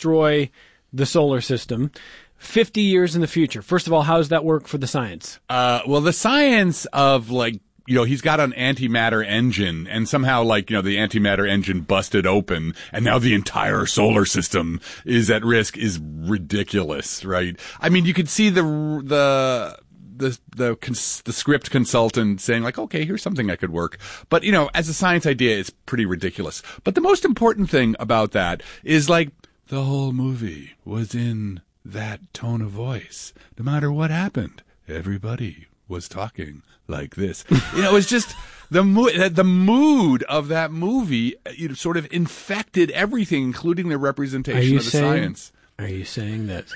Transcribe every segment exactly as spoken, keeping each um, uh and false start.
destroy the solar system fifty years in the future. First of all, how does that work for the science? Uh, well, the science of like, you know, he's got an antimatter engine and somehow like, you know, the antimatter engine busted open and now the entire solar system is at risk is ridiculous, right? I mean, you could see the, the, the, the, cons- the script consultant saying like, okay, here's something that could work. But, you know, as a science idea, it's pretty ridiculous. But the most important thing about that is like the whole movie was in that tone of voice. No matter what happened, everybody was talking like this. You know, it was just the mood, the mood of that movie, you know, sort of infected everything, including the representation of the saying, science. Are you saying that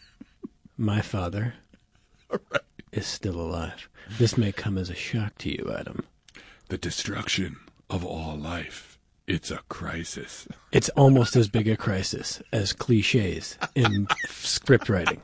my father right. is still alive? This may come as a shock to you, Adam. The destruction of all life. It's a crisis. It's almost as big a crisis as cliches in script writing.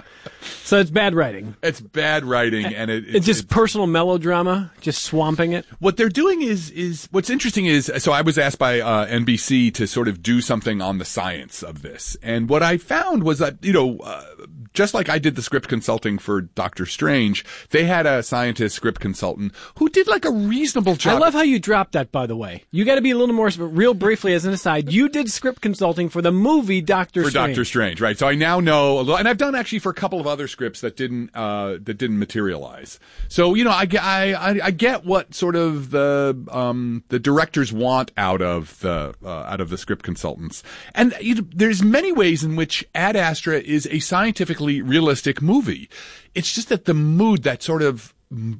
So it's bad writing. It's bad writing, and it, it's, it's just it's, personal melodrama, just swamping it. What they're doing is is what's interesting is so I was asked by uh, N B C to sort of do something on the science of this, and what I found was that you know. Uh, Just like I did the script consulting for Doctor Strange, they had a scientist script consultant who did like a reasonable job. I love how you dropped that, by the way. You got to be a little more, real briefly as an aside, you did script consulting for the movie Doctor for Strange. For Doctor Strange, right. So I now know, and I've done actually for a couple of other scripts that didn't, uh, that didn't materialize. So, you know, I, I, I get what sort of the, um, the directors want out of the, uh, out of the script consultants. And you know, there's many ways in which Ad Astra is a scientifically realistic movie. It's just that the mood, that sort of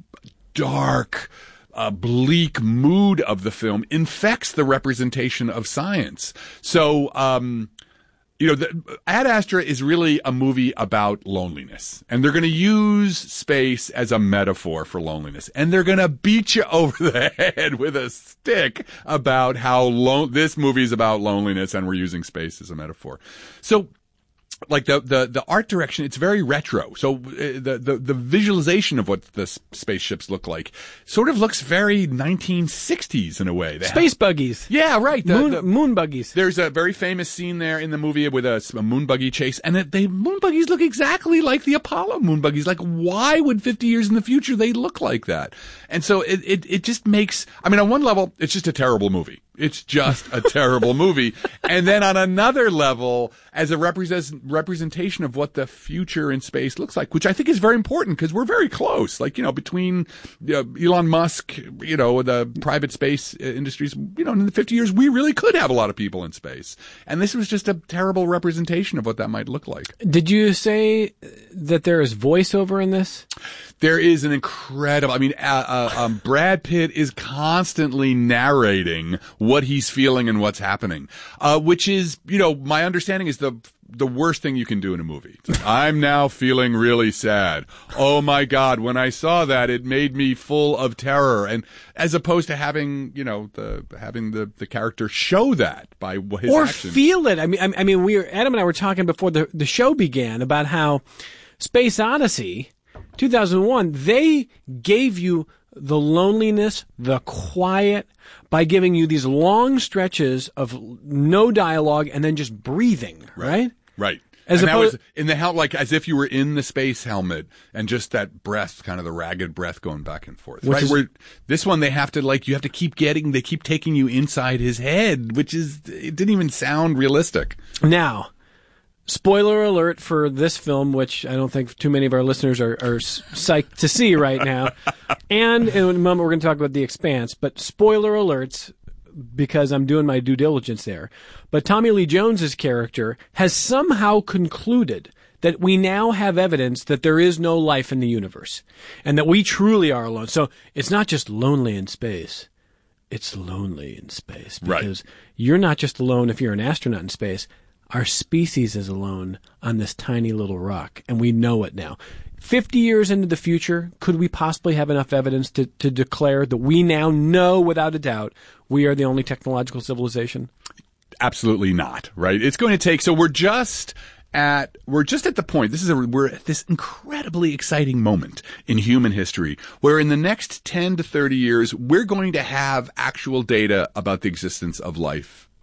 dark, uh, bleak mood of the film infects the representation of science. So, um, you know, the, Ad Astra is really a movie about loneliness, and they're going to use space as a metaphor for loneliness, and they're going to beat you over the head with a stick about how lo- this movie is about loneliness, and we're using space as a metaphor. So, like the, the, the art direction, it's very retro. So uh, the, the, the visualization of what the s- spaceships look like sort of looks very nineteen sixties in a way. They Space have, buggies. Yeah, right. The, moon, the, moon buggies. There's a very famous scene there in the movie with a, a moon buggy chase, and it, they moon buggies look exactly like the Apollo moon buggies. Like, why would fifty years in the future they look like that? And so it, it, it just makes, I mean, on one level, it's just a terrible movie. It's just a terrible movie. And then on another level, as a represent, representation of what the future in space looks like, which I think is very important because we're very close. Like, you know, between uh, Elon Musk, you know, the private space industries, you know, in the fifty years, we really could have a lot of people in space. And this was just a terrible representation of what that might look like. Did you say that there is voiceover in this? There is an incredible, I mean, uh, uh, um, Brad Pitt is constantly narrating what he's feeling and what's happening, uh, which is, you know, my understanding is the the worst thing you can do in a movie. It's like, I'm now feeling really sad. Oh my God, when I saw that, it made me full of terror. And as opposed to having, you know, the having the, the character show that by his or actions. feel it. I mean, I mean, we were, Adam and I were talking before the the show began about how Space Odyssey two thousand one, they gave you the loneliness, the quiet, by giving you these long stretches of no dialogue and then just breathing, right? Right. right. As and opposed, that was in the hel- like as if you were in the space helmet and just that breath, kind of the ragged breath going back and forth. Right. Is, Where this one, they have to like, you have to keep getting, they keep taking you inside his head, which is, it didn't even sound realistic. Now, spoiler alert for this film, which I don't think too many of our listeners are, are psyched to see right now. And in a moment, we're going to talk about The Expanse, but spoiler alerts, because I'm doing my due diligence there. But Tommy Lee Jones's character has somehow concluded that we now have evidence that there is no life in the universe and that we truly are alone. So it's not just lonely in space. It's lonely in space because right. You're not just alone if you're an astronaut in space. Our species is alone on this tiny little rock, and we know it now. Fifty years into the future, could we possibly have enough evidence to, to declare that we now know without a doubt we are the only technological civilization? Absolutely not, right? It's going to take, so we're just at, we're just at the point, this is a, we're at this incredibly exciting moment in human history where in the next ten to thirty years, we're going to have actual data about the existence of life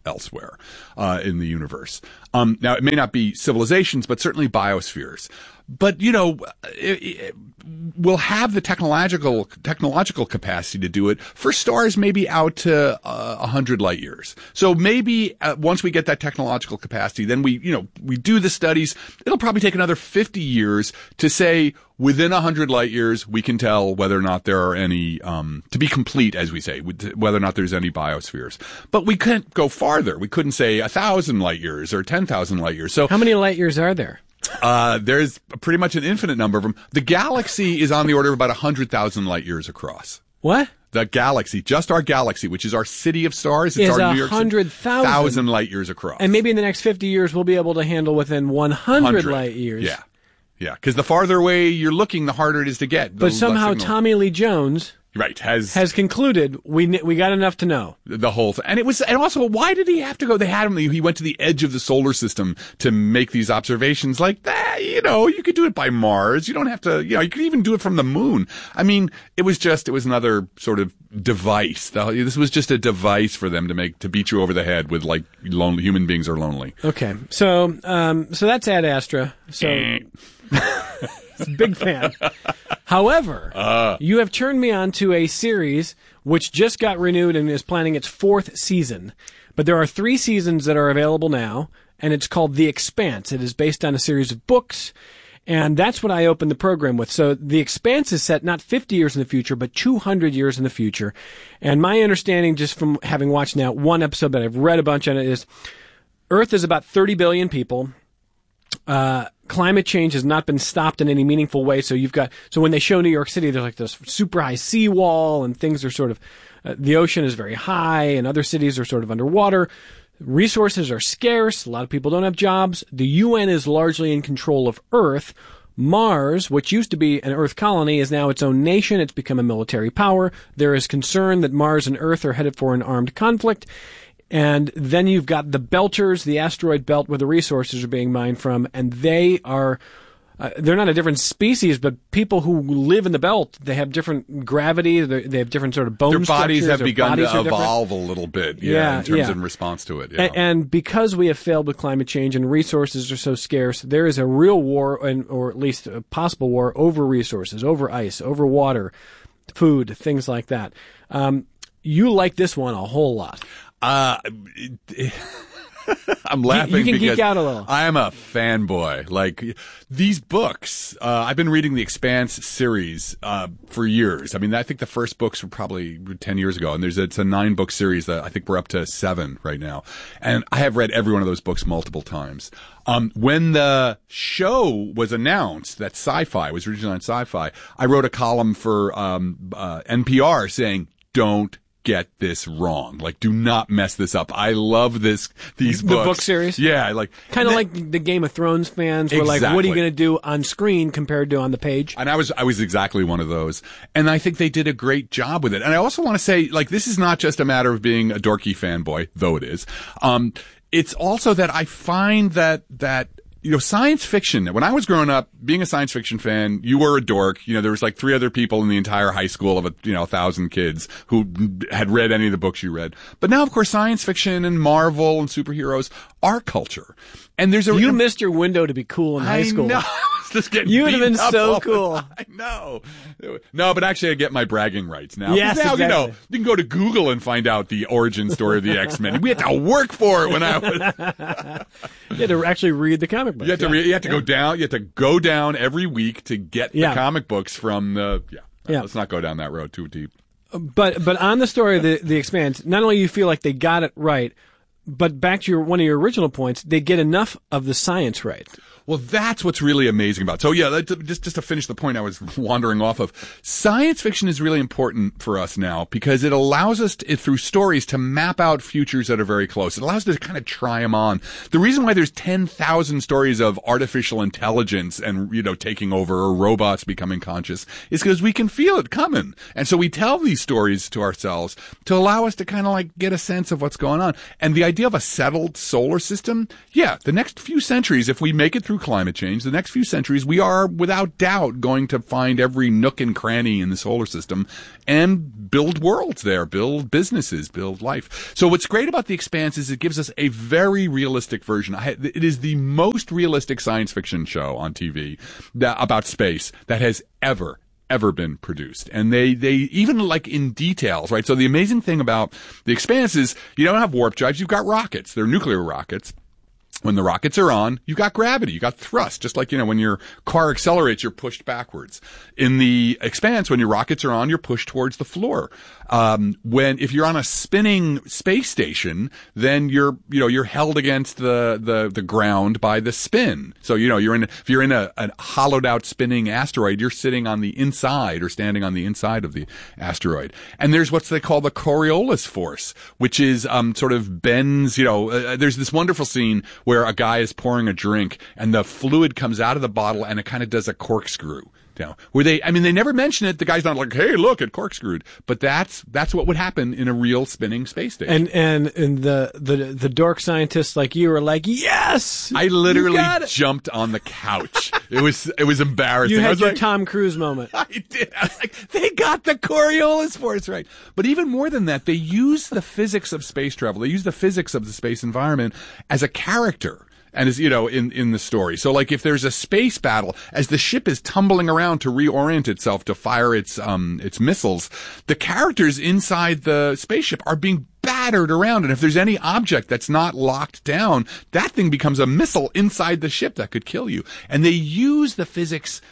elsewhere uh, in the universe. Um, now, it may not be civilizations, but certainly biospheres. But, you know, it, it, we'll have the technological technological capacity to do it for stars maybe out to uh, one hundred light years. So maybe uh, once we get that technological capacity, then we, you know, we do the studies. It'll probably take another fifty years to say within one hundred light years, we can tell whether or not there are any, um, to be complete, as we say, whether or not there's any biospheres. But we couldn't go farther. We couldn't say one thousand light years or ten thousand light years. So how many light years are there? Uh, there's pretty much an infinite number of them. The galaxy is on the order of about one hundred thousand light years across. What? The galaxy, just our galaxy, which is our city of stars, it's is our New York one hundred thousand light years across. And maybe in the next fifty years, we'll be able to handle within one hundred light years. Yeah. Yeah. Because the farther away you're looking, the harder it is to get. But somehow Tommy Lee Jones right has has concluded we we got enough to know the whole thing. And it was, and also, why did he have to go? They had him. He went to the edge of the solar system to make these observations. Like that, you know, you could do it by Mars. You don't have to. You know, you could even do it from the moon. I mean, it was just, it was another sort of device. This was just a device for them to make to beat you over the head with, like, lonely human beings are lonely. Okay, so um, so that's Ad Astra. So. Big fan. However, uh, you have turned me on to a series which just got renewed and is planning its fourth season. But there are three seasons that are available now, and it's called The Expanse. It is based on a series of books, and that's what I opened the program with. So The Expanse is set not fifty years in the future, but two hundred years in the future. And my understanding, just from having watched now one episode, but I've read a bunch on it, is Earth is about thirty billion people. Uh, climate change has not been stopped in any meaningful way. So you've got, so when they show New York City, there's like this super high seawall and things are sort of, uh, the ocean is very high and other cities are sort of underwater. Resources are scarce. A lot of people don't have jobs. The U N is largely in control of Earth. Mars, which used to be an Earth colony, is now its own nation. It's become a military power. There is concern that Mars and Earth are headed for an armed conflict. And then you've got the Belters, the asteroid belt where the resources are being mined from, and they are, uh, they're not a different species, but people who live in the belt, they have different gravity, they have different sort of bone Their bodies structures. have Their begun bodies to are different. evolve a little bit, yeah, Yeah, in terms yeah. of response to it. Yeah. And, and because we have failed with climate change and resources are so scarce, there is a real war, and, or at least a possible war, over resources, over ice, over water, food, things like that. Um, you like this one a whole lot. Uh, I'm laughing you can because geek out a little. I am a fanboy. Like, these books, uh, I've been reading the Expanse series, uh, for years. I mean, I think the first books were probably ten years ago, and there's a, it's a nine book series that I think we're up to seven right now. And I have read every one of those books multiple times. Um, when the show was announced that Sci-Fi was originally on Sci-Fi, I wrote a column for, um, uh, N P R saying, don't get this wrong. Like, do not mess this up. I love this, these the books. book series? Yeah, like. Kind of like the Game of Thrones fans were Exactly. like, what are you going to do on screen compared to on the page? And I was, I was exactly one of those. And I think they did a great job with it. And I also want to say, like, this is not just a matter of being a dorky fanboy, though it is. Um, it's also that I find that, that, you know, science fiction, when I was growing up, being a science fiction fan, you were a dork. You know, there was like three other people in the entire high school of a, you know, a thousand kids who had read any of the books you read. But now, of course, science fiction and Marvel and superheroes are culture. And there's a... You missed your window to be cool in high I school. know. I was just getting You would have beaten been up so all the cool. time. I know. No, but actually I get my bragging rights now. Yes, now, exactly. you know, you can go to Google and find out the origin story of the X-Men. We had to work for it when I was... You had to actually read the comic books. You have to, yeah. re- you have to Yeah. go down, you have to go down every week to get Yeah. the comic books from the... Yeah. Yeah. Let's not go down that road too deep. But but on the story of the, the Expanse, not only you feel like they got it right, but back to your one of your original points, they get enough of the science right. Well, that's what's really amazing about it. So, yeah, that, just just to finish the point I was wandering off of, science fiction is really important for us now because it allows us, to, through stories, to map out futures that are very close. It allows us to kind of try them on. The reason why there's ten thousand stories of artificial intelligence and, you know, taking over or robots becoming conscious is because we can feel it coming. And so we tell these stories to ourselves to allow us to kind of like get a sense of what's going on. And the idea of a settled solar system, yeah, the next few centuries, if we make it through climate change, the next few centuries, we are without doubt going to find every nook and cranny in the solar system and build worlds there, build businesses, build life. So what's great about The Expanse is it gives us a very realistic version. I, it is the most realistic science fiction show on T V that, about space that has ever ever been produced. And they, they even like in details, right? So the amazing thing about The Expanse is you don't have warp drives, you've got rockets. They're nuclear rockets. When the rockets are on, you got gravity, you got thrust. Just like, you know, when your car accelerates, you're pushed backwards. In The Expanse, when your rockets are on, you're pushed towards the floor. Um, when, if you're on a spinning space station, then you're, you know, you're held against the, the, the ground by the spin. So, you know, you're in, if you're in a, a hollowed out spinning asteroid, you're sitting on the inside or standing on the inside of the asteroid. And there's what they call the Coriolis force, which is, um, sort of bends, you know, uh, there's this wonderful scene where where a guy is pouring a drink and the fluid comes out of the bottle and it kind of does a corkscrew. You know, where they, I mean, they never mention it. The guy's not like, hey, look, it corkscrewed. But that's, that's what would happen in a real spinning space station. And, and, and the, the, the dork scientists like you are like, yes! I literally jumped on the couch. It was, it was embarrassing. You had I was your like, Tom Cruise moment. I did. I was like, they got the Coriolis force right. But even more than that, they use the physics of space travel. They use the physics of the space environment as a character. And is, you know, in, in the story. So like if there's a space battle, as the ship is tumbling around to reorient itself to fire its, um, its missiles, the characters inside the spaceship are being battered around. And if there's any object that's not locked down, that thing becomes a missile inside the ship that could kill you. And they use the physics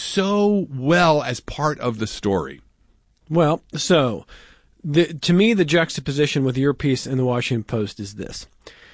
so well as part of the story. Well, so the, to me, the juxtaposition with your piece in the Washington Post is this.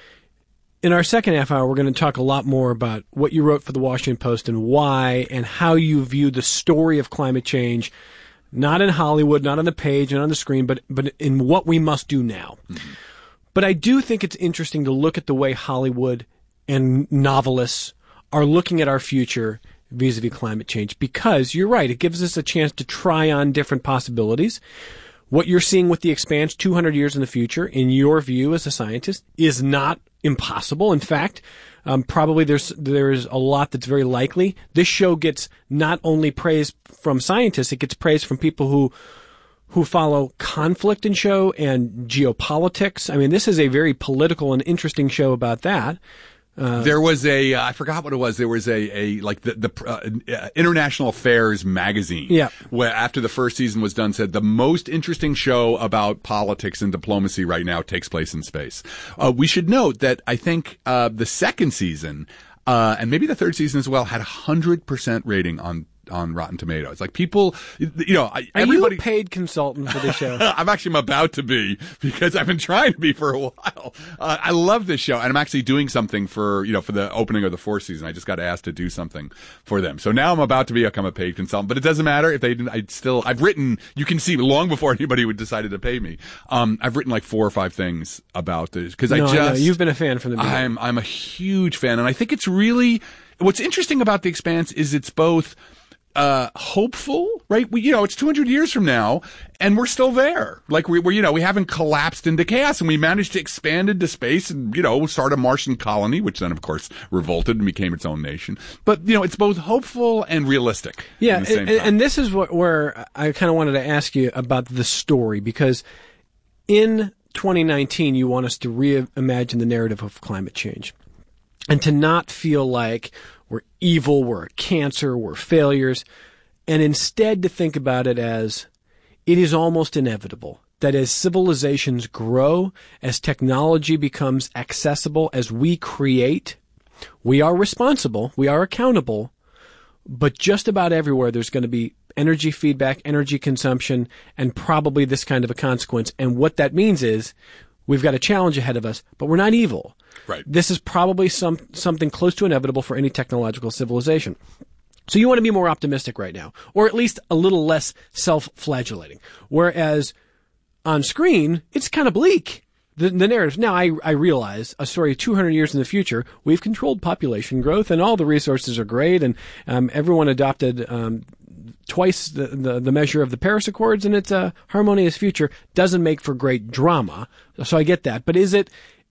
In our second half hour, we're going to talk a lot more about what you wrote for the Washington Post and why and how you view the story of climate change, not in Hollywood, not on the page and on the screen, but, but in what we must do now. Mm-hmm. But I do think it's interesting to look at the way Hollywood and novelists are looking at our future vis-a-vis climate change, because you're right, it gives us a chance to try on different possibilities. What you're seeing with The Expanse two hundred years in the future, in your view as a scientist, is not impossible. In fact, um, probably there's there's a lot that's very likely. This show gets not only praise from scientists, it gets praise from people who who follow conflict in show and geopolitics. I mean, this is a very political and interesting show about that. Uh, there was a, uh, I forgot what it was. There was a, a like the, the uh, International Affairs magazine. Yeah. Where after the first season was done, said the most interesting show about politics and diplomacy right now takes place in space. Uh, we should note that I think uh, the second season, uh, and maybe the third season as well, had a hundred percent rating on. on Rotten Tomatoes. Like people, you know, Are everybody. you a paid consultant for this show? I'm actually I'm about to be, because I've been trying to be for a while. Uh, I love this show, and I'm actually doing something for, you know, for the opening of the fourth season. I just got asked to do something for them. So now I'm about to become a paid consultant, but it doesn't matter if they didn't, I'd still, I've written, you can see long before anybody would decided to pay me. Um, I've written like four or five things about this, because no, I just, I know. You've been a fan from the beginning. I'm, I'm a huge fan, and I think it's really, what's interesting about The Expanse is it's both, Uh, hopeful, right? We, you know, it's two hundred years from now, and we're still there. Like we, we, you know, we haven't collapsed into chaos, and we managed to expand into space and, you know, start a Martian colony, which then, of course, revolted and became its own nation. But, you know, it's both hopeful and realistic. Yeah, at the same and, time. and this is what, where I kind of wanted to ask you about the story, because in twenty nineteen, you want us to reimagine the narrative of climate change and to not feel like we're evil, we're a cancer, we're failures, and instead to think about it as it is almost inevitable that as civilizations grow, as technology becomes accessible, as we create, we are responsible, we are accountable, but just about everywhere there's going to be energy feedback, energy consumption, and probably this kind of a consequence. And what that means is we've got a challenge ahead of us, but we're not evil. Right. This is probably some something close to inevitable for any technological civilization. So you want to be more optimistic right now, or at least a little less self-flagellating. Whereas on screen, it's kind of bleak, the, the narrative. Now, I, I realize a story two hundred years in the future, we've controlled population growth, and all the resources are great, and um, everyone adopted um, twice the, the, the measure of the Paris Accords, and it's a harmonious future. Doesn't make for great drama, so I get that. But is it...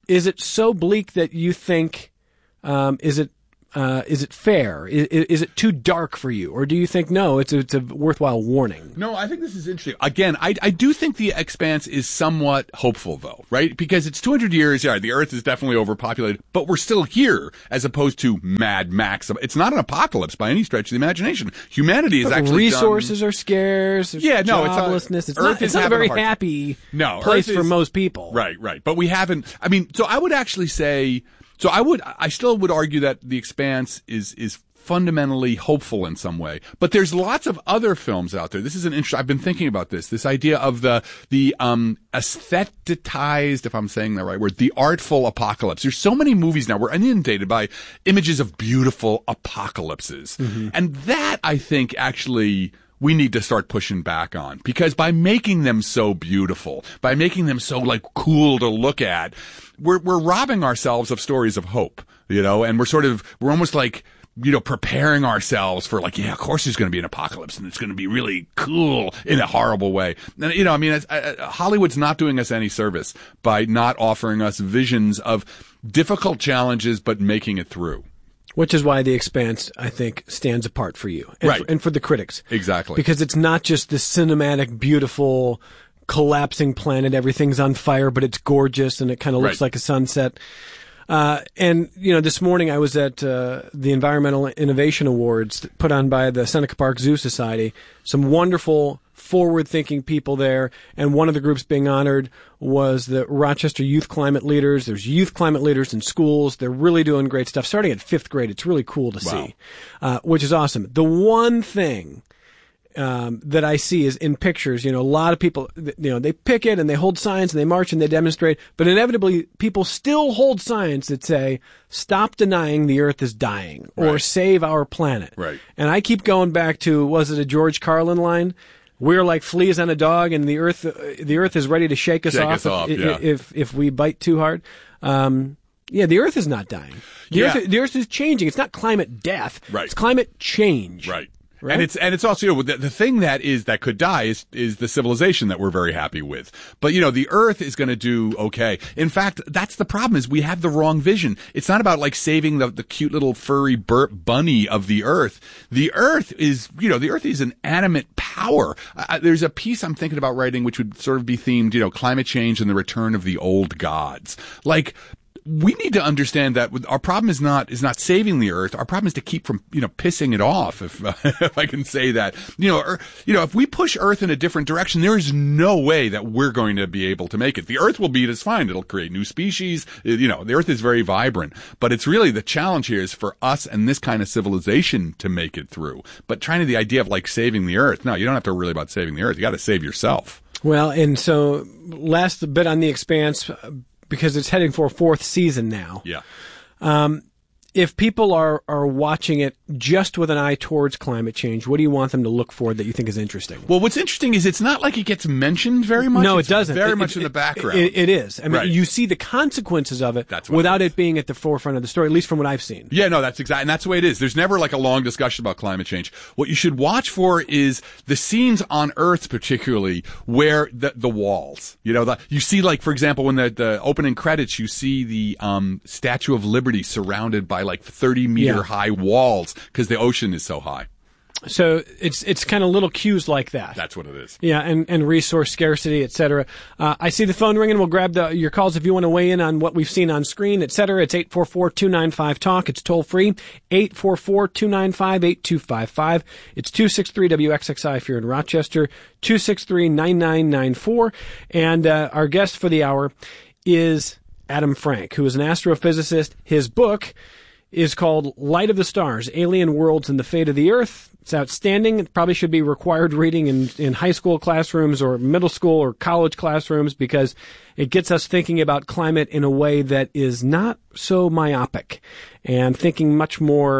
is it so bleak that you think, um, is it, uh, is it fair? Is, is it too dark for you? Or do you think, no, it's a, it's a worthwhile warning? No, I think this is interesting. Again, I, I do think The Expanse is somewhat hopeful, though, right? Because it's two hundred years, yeah, the Earth is definitely overpopulated, but we're still here, as opposed to Mad Max. It's not an apocalypse by any stretch of the imagination. Humanity is but actually resources done... are scarce. Yeah, no, it's joblessness. It's, Earth not, it's not a very hard... happy no, place Earth for is... most people. Right, right. But we haven't. I mean, so I would actually say. So I would, I still would argue that The Expanse is, is fundamentally hopeful in some way. But there's lots of other films out there. This is an interesting, I've been thinking about this, this idea of the, the, um, aesthetized, if I'm saying the right word, the artful apocalypse. There's so many movies now. We're inundated by images of beautiful apocalypses. Mm-hmm. And that, I think, actually, we need to start pushing back on, because by making them so beautiful, by making them so like cool to look at, we're we're robbing ourselves of stories of hope, you know, and we're sort of we're almost like, you know, preparing ourselves for like, yeah, of course there's going to be an apocalypse and it's going to be really cool in a horrible way. And, you know, I mean, it's, uh, Hollywood's not doing us any service by not offering us visions of difficult challenges, but making it through. Which is why The Expanse, I think, stands apart for you. And right. For, and for the critics. Exactly. Because it's not just the cinematic, beautiful, collapsing planet, everything's on fire, but it's gorgeous and it kind of looks right. like a sunset. Uh, and, you know, this morning I was at uh, the Environmental Innovation Awards put on by the Seneca Park Zoo Society. Some wonderful, forward-thinking people there, and one of the groups being honored was the Rochester Youth Climate Leaders. There's youth climate leaders in schools. They're really doing great stuff. Starting at fifth grade, it's really cool to wow. see, uh, which is awesome. The one thing um, that I see is in pictures, you know, a lot of people, you know, they picket and they hold signs and they march and they demonstrate, but inevitably people still hold signs that say, stop denying the earth is dying, or right. save our planet. Right. And I keep going back to, was it a George Carlin line? We're like fleas on a dog, and the earth, the earth is ready to shake us shake off, us off if, yeah. if if we bite too hard. Um, yeah, the earth is not dying. The, yeah. earth, the earth is changing. It's not climate death. Right. It's climate change. Right. Right? And it's and it's also, you know, the, the thing that is that could die is is the civilization that we're very happy with. But you know, the Earth is going to do okay. In fact, that's the problem, is we have the wrong vision. It's not about like saving the the cute little furry burp bunny of the Earth. The Earth is, you know, the Earth is an animate power. Uh, there's a piece I'm thinking about writing which would sort of be themed, you know, climate change and the return of the old gods. Like, we need to understand that our problem is not is not saving the earth. Our problem is to keep from, you know, pissing it off, if uh, if I can say that. You know, or, you know, if we push Earth in a different direction, there is no way that we're going to be able to make it. The Earth will beat us fine. It'll create new species. It, you know, the Earth is very vibrant, but it's really the challenge here is for us and this kind of civilization to make it through. But trying to the idea of like saving the Earth, no, you don't have to worry about saving the Earth. You got to save yourself. Well, and so last bit on The Expanse, because it's heading for a fourth season now. Yeah. Um, if people are, are watching it just with an eye towards climate change, what do you want them to look for that you think is interesting? Well, what's interesting is it's not like it gets mentioned very much. No, it's it doesn't. Very it, much it, in the background. It, it is. I mean, right. you see the consequences of it That's what without it, it being at the forefront of the story, at least from what I've seen. Yeah, no, that's exactly, and that's the way it is. There's never like a long discussion about climate change. What you should watch for is the scenes on Earth, particularly where the the walls. You know, the, you see, like, for example, when the the opening credits, you see the um Statue of Liberty surrounded by like thirty meter Yeah. high walls because the ocean is so high. So it's it's kind of little cues like that. That's what it is. Yeah, and, and resource scarcity, et cetera. Uh, I see the phone ringing. We'll grab the, your calls if you want to weigh in on what we've seen on screen, et cetera. It's eight four four, two nine five, talk. It's toll free, eight four four, two nine five, eight two five five. It's two six three W X X I if you're in Rochester, two six three, nine nine nine four. And uh, our guest for the hour is Adam Frank, who is an astrophysicist. His book is called Light of the Stars, Alien Worlds and the Fate of the Earth. It's outstanding. It probably should be required reading in, in high school classrooms or middle school or college classrooms, because it gets us thinking about climate in a way that is not so myopic and thinking much more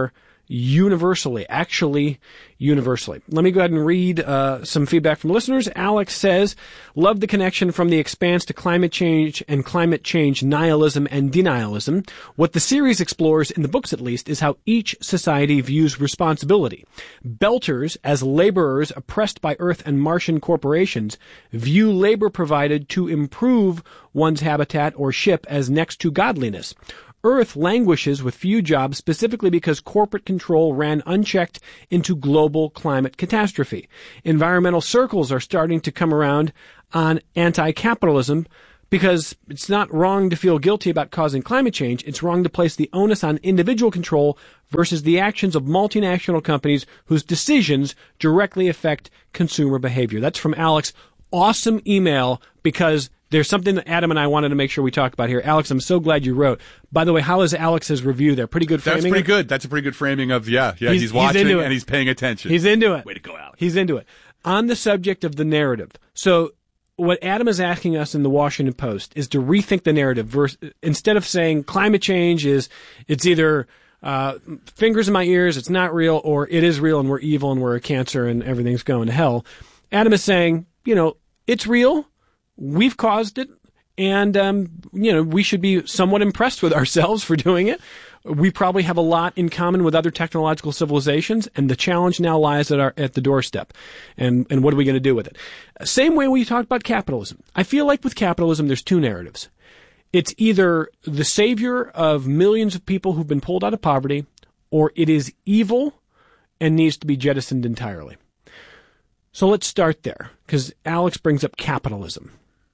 universally, actually universally. Let me go ahead and read uh, some feedback from listeners. Alex says, love the connection from the expanse to climate change and climate change nihilism and denialism. What the series explores, in the books at least, is how each society views responsibility. Belters, as laborers oppressed by Earth and Martian corporations, view labor provided to improve one's habitat or ship as next to godliness. Earth languishes with few jobs specifically because corporate control ran unchecked into global climate catastrophe. Environmental circles are starting to come around on anti-capitalism because it's not wrong to feel guilty about causing climate change. It's wrong to place the onus on individual control versus the actions of multinational companies whose decisions directly affect consumer behavior. That's from Alex. Awesome email, because there's something that Adam and I wanted to make sure we talk about here. Alex, I'm so glad you wrote. By the way, how is Alex's review there? Pretty good framing? That's pretty good. That's a pretty good framing of, yeah, yeah, he's, he's watching he's and he's paying attention. He's into it. Way to go, Alex. He's into it. On the subject of the narrative, so what Adam is asking us in the Washington Post is to rethink the narrative. Versus, instead of saying climate change is, it's either uh, fingers in my ears, it's not real, or it is real and we're evil and we're a cancer and everything's going to hell. Adam is saying, you know, it's real, we've caused it, and, um, you know, we should be somewhat impressed with ourselves for doing it. We probably have a lot in common with other technological civilizations, and the challenge now lies at our at the doorstep. And and what are we going to do with it? Same way we talked about capitalism. I feel like with capitalism, there's two narratives. It's either the savior of millions of people who've been pulled out of poverty, or it is evil and needs to be jettisoned entirely. So let's start there, because Alex brings up capitalism.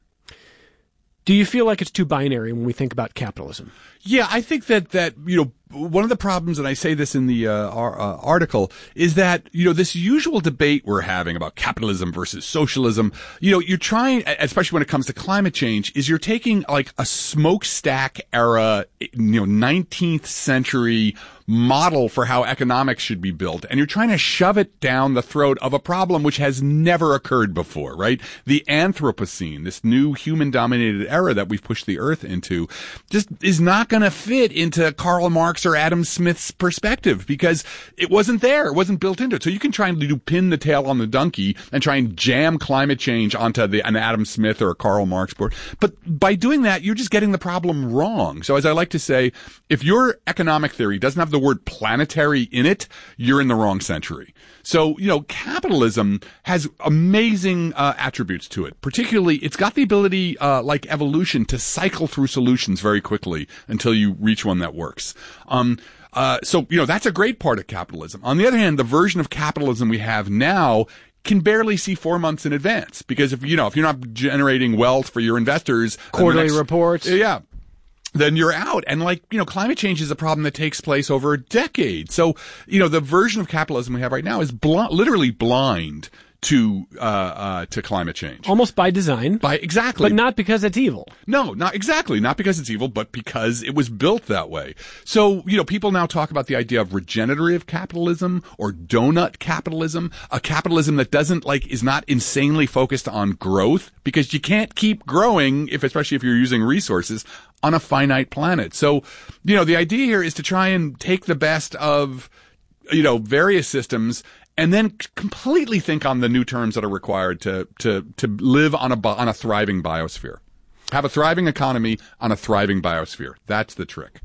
Do you feel like it's too binary when we think about capitalism? Yeah, I think that, that, you know, one of the problems, and I say this in the uh, our, uh, article, is that, you know, this usual debate we're having about capitalism versus socialism, you know, you're trying, especially when it comes to climate change, is you're taking like a smokestack era, you know, nineteenth century model for how economics should be built, and you're trying to shove it down the throat of a problem which has never occurred before, right? The Anthropocene, this new human-dominated era that we've pushed the Earth into, just is not going to fit into Karl Marx or Adam Smith's perspective, because it wasn't there. It wasn't built into it. So you can try and do pin the tail on the donkey and try and jam climate change onto the, an Adam Smith or a Karl Marx board. But by doing that, you're just getting the problem wrong. So as I like to say, if your economic theory doesn't have the word planetary in it, you're in the wrong century. So, you know, capitalism has amazing uh, attributes to it. Particularly, it's got the ability, uh, like evolution, to cycle through solutions very quickly until you reach one that works. Um, uh, so, you know, that's a great part of capitalism. On the other hand, the version of capitalism we have now can barely see four months in advance, because if, you know, if you're not generating wealth for your investors, quarterly next, reports. Yeah. Then you're out. And like, you know, climate change is a problem that takes place over a decade. So, you know, the version of capitalism we have right now is bl- literally blind to, uh, uh, to climate change. Almost by design. By, exactly. But not because it's evil. No, not exactly. Not because it's evil, but because it was built that way. So, you know, people now talk about the idea of regenerative capitalism or donut capitalism, a capitalism that doesn't, like, is not insanely focused on growth, because you can't keep growing, if, especially if you're using resources on a finite planet. So, you know, the idea here is to try and take the best of, you know, various systems and then completely think on the new terms that are required to to to live on a on a thriving biosphere. Have a thriving economy on a thriving biosphere. That's the trick.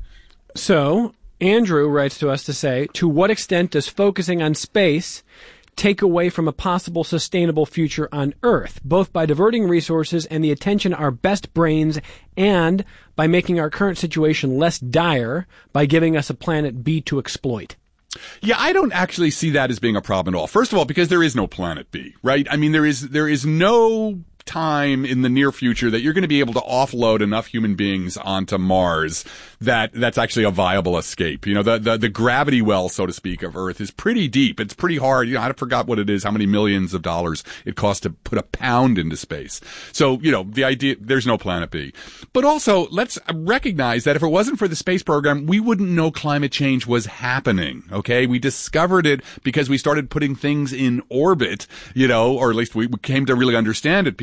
So, Andrew writes to us to say, to what extent does focusing on space take away from a possible sustainable future on Earth, both by diverting resources and the attention of our best brains, and by making our current situation less dire by giving us a planet B to exploit? Yeah, I don't actually see that as being a problem at all. First of all, because there is no planet B, right? I mean, there is there is no time in the near future that you're going to be able to offload enough human beings onto Mars that that's actually a viable escape. You know, the, the, the gravity well, so to speak, of Earth is pretty deep. It's pretty hard. You know, I forgot what it is, how many millions of dollars it costs to put a pound into space. So, you know, the idea, there's no planet B. But also, let's recognize that if it wasn't for the space program, we wouldn't know climate change was happening. Okay. We discovered it because we started putting things in orbit, you know, or at least we came to really understand it because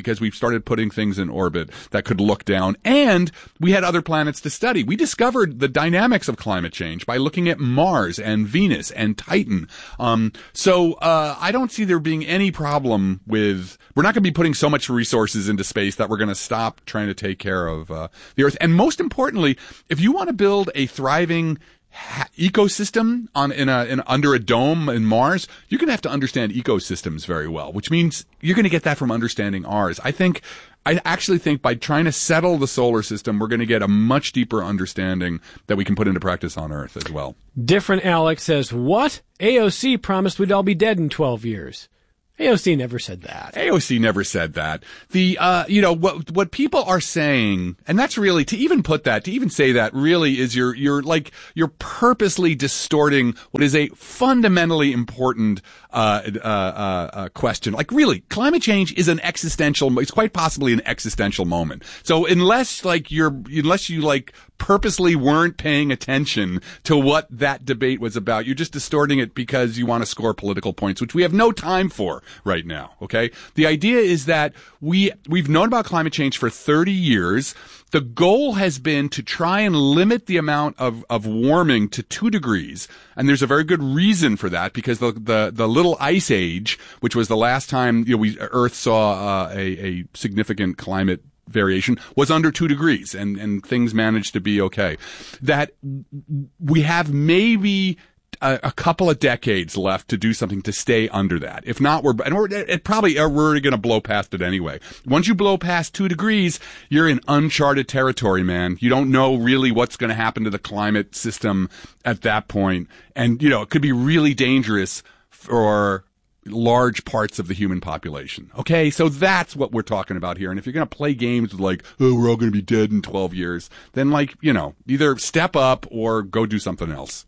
because we've started putting things in orbit that could look down, and we had other planets to study. We discovered the dynamics of climate change by looking at Mars and Venus and Titan. Um, so uh, I don't see there being any problem with, we're not going to be putting so much resources into space that we're going to stop trying to take care of uh, the Earth. And most importantly, if you want to build a thriving ha- ecosystem on in a in, under a dome in Mars, you're going to have to understand ecosystems very well, which means you're going to get that from understanding ours. I think, I actually think by trying to settle the solar system, we're going to get a much deeper understanding that we can put into practice on Earth as well. Different Alex says, what? A O C promised we'd all be dead in twelve years. A O C never said that. A O C never said that. The, uh, you know, what, what people are saying, and that's really, to even put that, to even say that really is you're, you're like, you're purposely distorting what is a fundamentally important, uh, uh, uh, uh, question. Like really, climate change is an existential, it's quite possibly an existential moment. So unless like you're, unless you like purposely weren't paying attention to what that debate was about, you're just distorting it because you want to score political points, which we have no time for right now. Okay. The idea is that we, we've known about climate change for thirty years. The goal has been to try and limit the amount of, of warming to two degrees. And there's a very good reason for that, because the, the, the little ice age, which was the last time, you know, we, Earth saw uh, a, a significant climate variation, was under two degrees, and, and things managed to be okay. That we have maybe a, a couple of decades left to do something to stay under that. If not, we're, and we're, it probably, we're going to blow past it anyway. Once you blow past two degrees, you're in uncharted territory, man. You don't know really what's going to happen to the climate system at that point. And, you know, it could be really dangerous for large parts of the human population. Okay, so that's what we're talking about here. And if you're going to play games with like, oh, we're all going to be dead in twelve years, then like, you know, either step up or go do something else.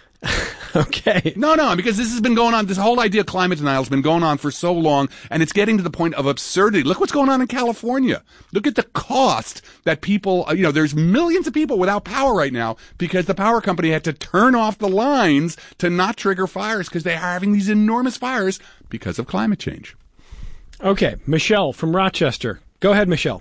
Okay. No, no, because this has been going on, this whole idea of climate denial has been going on for so long, and it's getting to the point of absurdity. Look what's going on in California. Look at the cost that people, you know, there's millions of people without power right now because the power company had to turn off the lines to not trigger fires because they are having these enormous fires because of climate change. Okay, Michelle from Rochester. Go ahead, Michelle.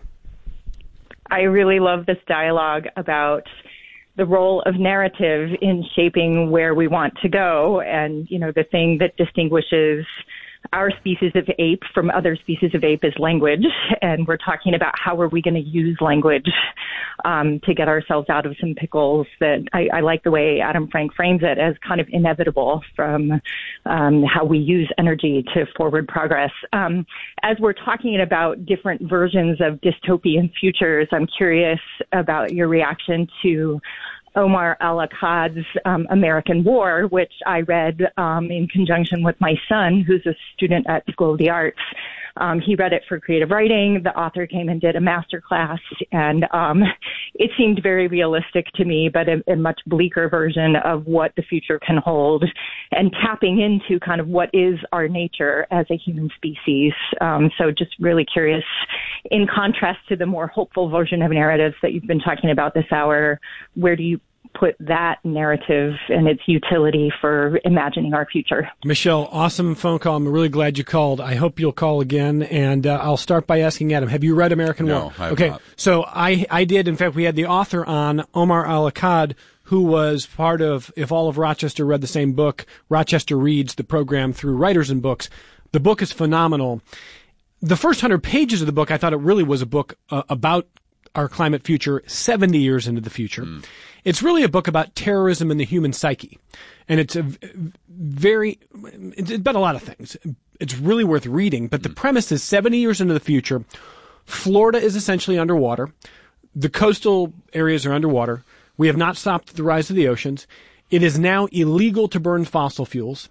I really love this dialogue about the role of narrative in shaping where we want to go. And, you know, the thing that distinguishes our species of ape from other species of ape is language. And we're talking about how are we going to use language um, to get ourselves out of some pickles that I, I like the way Adam Frank frames it as kind of inevitable from um, how we use energy to forward progress. Um, as we're talking about different versions of dystopian futures, I'm curious about your reaction to Omar Al-Akkad's um, American War, which I read um, in conjunction with my son, who's a student at School of the Arts. Um, he read it for creative writing. The author came and did a master class, and um, it seemed very realistic to me, but a, a much bleaker version of what the future can hold, and tapping into kind of what is our nature as a human species. Um, so just really curious, in contrast to the more hopeful version of narratives that you've been talking about this hour, where do you put that narrative and its utility for imagining our future? Michelle, awesome phone call. I'm really glad you called. I hope you'll call again. And uh, I'll start by asking Adam, have you read American no, War? I have okay, not. So I, I did. In fact, we had the author on, Omar Al-Akkad, who was part of, if all of Rochester read the same book, Rochester Reads, the program through Writers and Books. The book is phenomenal. The first hundred pages of the book, I thought it really was a book uh, about our climate future seventy years into the future. Mm. It's really a book about terrorism and the human psyche. And it's a very, it's about a lot of things. It's really worth reading, but the premise is seventy years into the future, Florida is essentially underwater. The coastal areas are underwater. We have not stopped the rise of the oceans. It is now illegal to burn fossil fuels.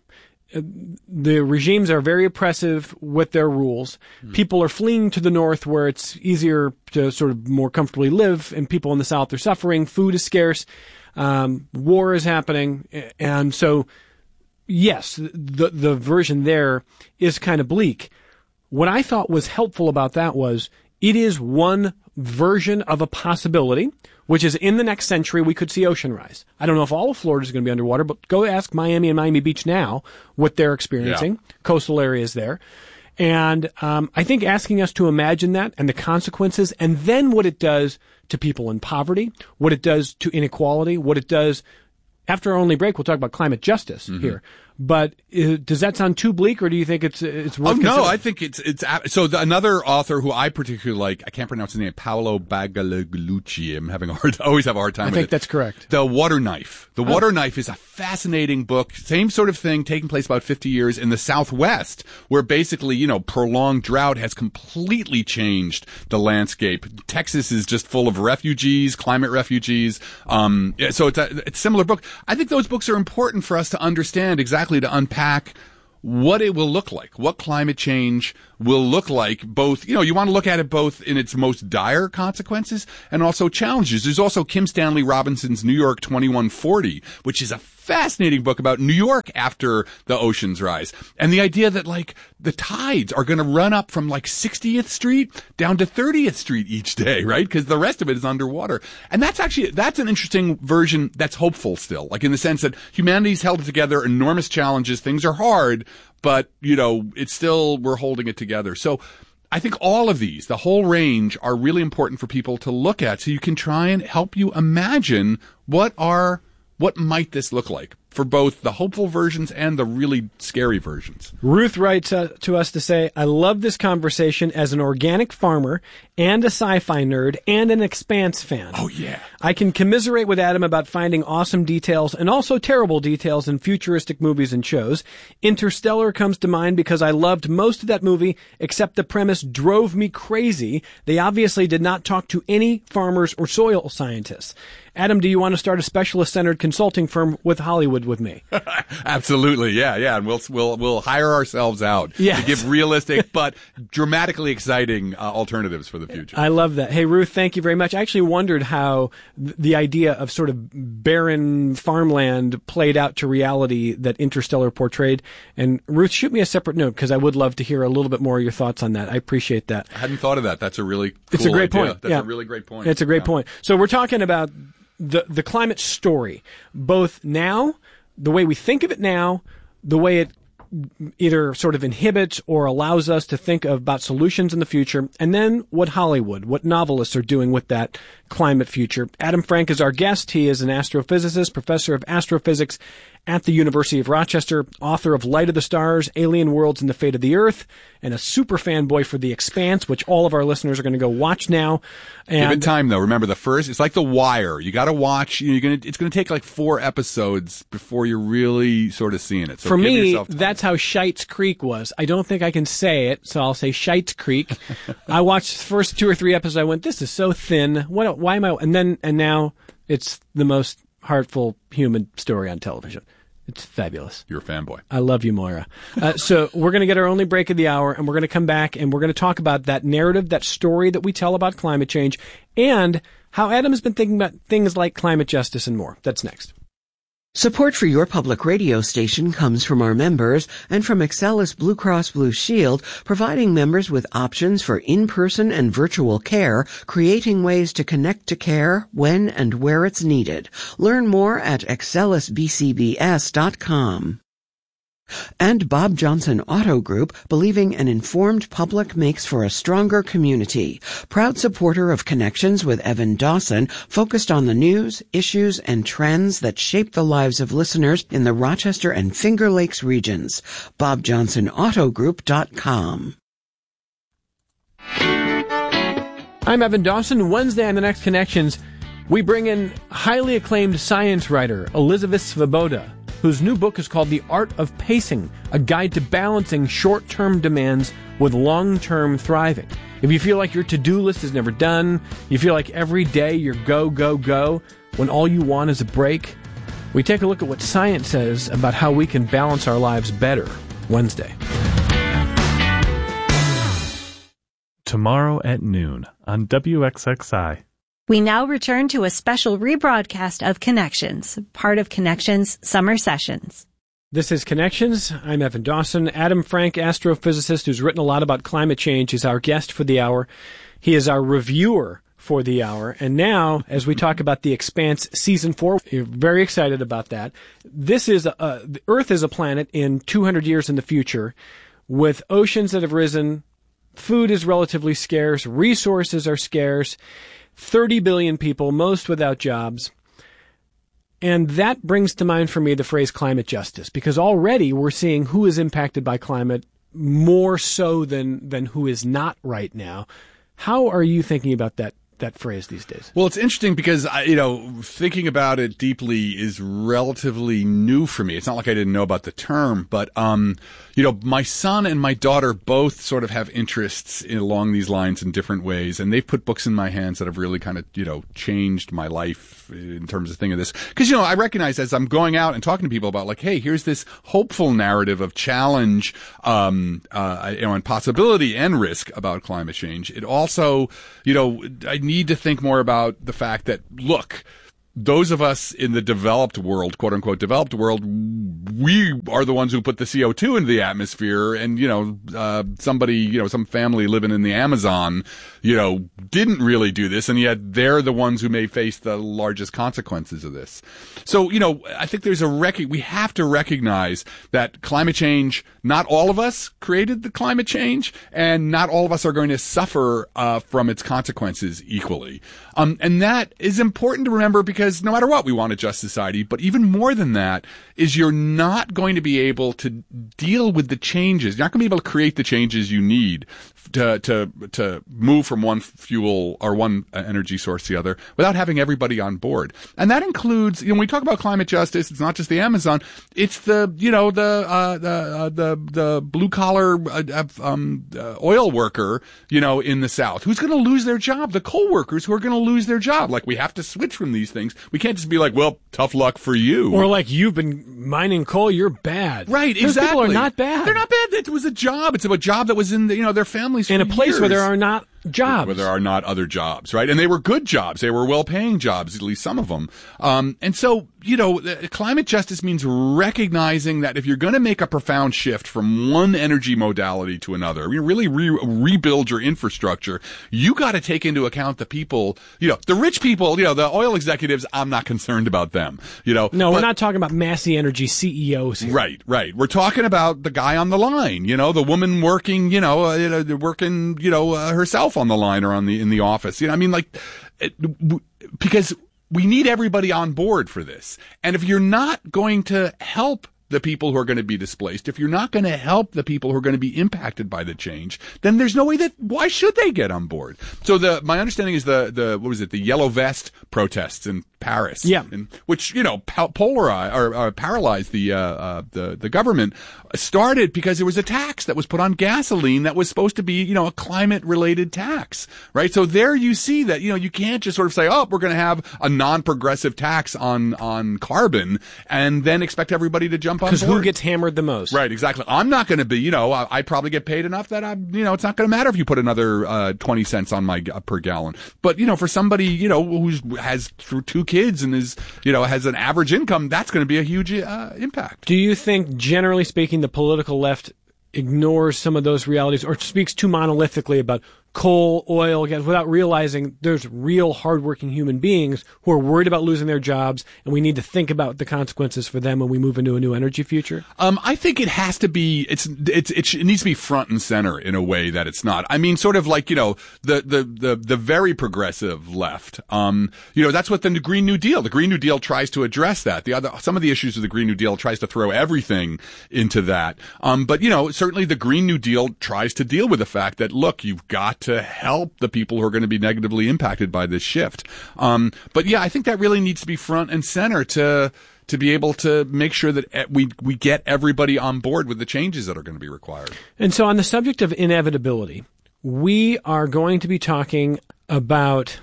The regimes are very oppressive with their rules. Mm. People are fleeing to the north where it's easier to sort of more comfortably live, and people in the south are suffering. Food is scarce. Um, war is happening. And so, yes, the, the version there is kind of bleak. What I thought was helpful about that was it is one version of a possibility, which is in the next century we could see ocean rise. I don't know if all of Florida is going to be underwater, but go ask Miami and Miami Beach now what they're experiencing, yeah. Coastal areas there. And um, I think asking us to imagine that and the consequences, and then what it does to people in poverty, what it does to inequality, what it does. After our only break, we'll talk about climate justice mm-hmm. here. But uh, does that sound too bleak, or do you think it's it's worth? Oh no, I think it's it's so. The, another author who I particularly like, I can't pronounce his name, Paolo Bagliolucci. I'm having a hard, I always have a hard time. I with think it. That's correct. The Water Knife. The oh. Water Knife is a fascinating book. Same sort of thing, taking place about fifty years in the Southwest, where basically, you know, prolonged drought has completely changed the landscape. Texas is just full of refugees, climate refugees. Um, so it's a, it's a similar book. I think those books are important for us to understand exactly. To unpack what it will look like, what climate change will look like, both, you know, you want to look at it both in its most dire consequences and also challenges. There's also Kim Stanley Robinson's New York twenty-one forty, which is a fascinating book about New York after the oceans rise. And the idea that, like, the tides are going to run up from, like, sixtieth Street down to thirtieth Street each day, right? Because the rest of it is underwater. And that's actually, that's an interesting version that's hopeful still, like in the sense that humanity's held together, enormous challenges, things are hard, but, you know, it's still, we're holding it together. So I think all of these, the whole range, are really important for people to look at so you can try and help you imagine what are, what might this look like for both the hopeful versions and the really scary versions. Ruth writes uh, to us to say, I love this conversation as an organic farmer and a sci-fi nerd and an Expanse fan. Oh, yeah. I can commiserate with Adam about finding awesome details and also terrible details in futuristic movies and shows. Interstellar comes to mind because I loved most of that movie, except the premise drove me crazy. They obviously did not talk to any farmers or soil scientists. Adam, do you want to start a specialist-centered consulting firm with Hollywood with me? Absolutely, yeah, yeah, and we'll we'll we'll hire ourselves out yes. to give realistic but dramatically exciting uh, alternatives for the future. I love that. Hey, Ruth, thank you very much. I actually wondered how th- the idea of sort of barren farmland played out to reality that Interstellar portrayed. And Ruth, shoot me a separate note because I would love to hear a little bit more of your thoughts on that. I appreciate that. I hadn't thought of that. That's a really cool It's a great idea. point. That's yeah. a really great point. It's a great yeah. point. So we're talking about the the climate story, both now, the way we think of it now, the way it either sort of inhibits or allows us to think about solutions in the future, and then what Hollywood, what novelists are doing with that climate future. Adam Frank is our guest. He is an astrophysicist, professor of astrophysics at the University of Rochester, author of Light of the Stars, Alien Worlds, and the Fate of the Earth, and a super fanboy for The Expanse, which all of our listeners are going to go watch now. And give it time, though. Remember, the first, it's like The Wire. You got to watch. You're gonna, it's going to take like four episodes before you're really sort of seeing it. So for give me, yourself time. That's how Shites Creek was. I don't think I can say it, so I'll say Shites Creek. I watched the first two or three episodes. I went, this is so thin. What? Why am I? And then, and now it's the most heartful human story on television. It's fabulous. You're a fanboy. I love you, Moira. Uh, so we're going to get our only break of the hour, and we're going to come back, and we're going to talk about that narrative, that story that we tell about climate change, and how Adam has been thinking about things like climate justice and more. That's next. Support for your public radio station comes from our members and from Excelis Blue Cross Blue Shield, providing members with options for in-person and virtual care, creating ways to connect to care when and where it's needed. Learn more at excelis b c b s dot com. And Bob Johnson Auto Group, believing an informed public makes for a stronger community. Proud supporter of Connections with Evan Dawson, focused on the news, issues, and trends that shape the lives of listeners in the Rochester and Finger Lakes regions. bob johnson auto group dot com. I'm Evan Dawson. Wednesday on The Next Connections, we bring in highly acclaimed science writer Elizabeth Svoboda, whose new book is called The Art of Pacing, a guide to balancing short-term demands with long-term thriving. If you feel like your to-do list is never done, you feel like every day you're go, go, go, when all you want is a break, we take a look at what science says about how we can balance our lives better Wednesday. Tomorrow at noon on W X X I. We now return to a special rebroadcast of Connections, part of Connections Summer Sessions. This is Connections. I'm Evan Dawson. Adam Frank, astrophysicist who's written a lot about climate change, is our guest for the hour. He is our reviewer for the hour. And now, as we talk about The Expanse Season four, we're very excited about that. This is, a, uh, the Earth is a planet in two hundred years in the future with oceans that have risen, food is relatively scarce, resources are scarce, thirty billion people, most without jobs. And that brings to mind for me the phrase climate justice, because already we're seeing who is impacted by climate more so than, than who is not right now. How are you thinking about that that phrase these days? Well, it's interesting because, I, you know, thinking about it deeply is relatively new for me. It's not like I didn't know about the term, but, um, you know, my son and my daughter both sort of have interests in, along these lines in different ways, and they've put books in my hands that have really kind of, you know, changed my life in terms of thinking of this. Because, you know, I recognize as I'm going out and talking to people about, like, hey, here's this hopeful narrative of challenge, um, uh, you know, and possibility and risk about climate change. It also, you know, I need to think more about the fact that, look, those of us in the developed world, quote unquote developed world, we are the ones who put the C O two into the atmosphere. And, you know, uh, somebody, you know, some family living in the Amazon, you know, didn't really do this. And yet they're the ones who may face the largest consequences of this. So, you know, I think there's a rec- we have to recognize that climate change, not all of us created the climate change, and not all of us are going to suffer uh, from its consequences equally. Um, and that is important to remember because Because no matter what, we want a just society. But even more than that is you're not going to be able to deal with the changes. You're not going to be able to create the changes you need to to to move from one fuel or one energy source to the other without having everybody on board. And that includes, you know, when we talk about climate justice, it's not just the Amazon. It's the, you know, the uh, the uh, the the blue collar uh, um, uh, oil worker, you know, in the South who's going to lose their job. The coal workers who are going to lose their job. Like, we have to switch from these things. We can't just be like, well, tough luck for you. Or like, you've been mining coal, you're bad. Right, Those exactly. people are not bad. They're not bad. It was a job. It's a job that was in the, you know, their families for in a place years. where there are not jobs. Where there are not other jobs, right? And they were good jobs. They were well-paying jobs, at least some of them. Um, and so, you know, climate justice means recognizing that if you're going to make a profound shift from one energy modality to another, you really re- rebuild your infrastructure, you got to take into account the people, you know, the rich people, you know, the oil executives, I'm not concerned about them, you know. No, but, we're not talking about Massey Energy C E Os here. Right, right. We're talking about the guy on the line, you know, the woman working, you know, uh, working, you know, uh, herself on the line or on the in the office. You know, I mean, like, it, w- because we need everybody on board for this. And if you're not going to help the people who are going to be displaced, if you're not going to help the people who are going to be impacted by the change, then there's no way that, why should they get on board? So the, my understanding is the, the, what was it, the Yellow Vest protests in Paris. Yeah. And, which, you know, polarized or, or paralyzed the, uh, uh, the, the government, started because there was a tax that was put on gasoline that was supposed to be, you know, a climate related tax, right? So there you see that, you know, you can't just sort of say, oh, we're going to have a non-progressive tax on, on carbon and then expect everybody to jump on board. Because who gets hammered the most? Right, exactly. I'm not going to be, you know, I, I probably get paid enough that I'm, you know, it's not going to matter if you put another uh, twenty cents on my uh, per gallon. But, you know, for somebody, you know, who's has through two kids and is, you know, has an average income, that's going to be a huge uh, impact. Do you think, generally speaking, the political left ignores some of those realities or speaks too monolithically about coal, oil, gas, without realizing there's real hardworking human beings who are worried about losing their jobs, and we need to think about the consequences for them when we move into a new energy future? Um, I think it has to be, it's, it's, it, it needs to be front and center in a way that it's not. I mean, sort of like, you know, the, the, the, the very progressive left, um, you know, that's what the Green New Deal, the Green New Deal tries to address that. The other, some of the issues of the Green New Deal tries to throw everything into that. Um, but, you know, certainly the Green New Deal tries to deal with the fact that, look, you've got to help the people who are going to be negatively impacted by this shift. Um, but yeah, I think that really needs to be front and center to to be able to make sure that we we get everybody on board with the changes that are going to be required. And so on the subject of inevitability, we are going to be talking about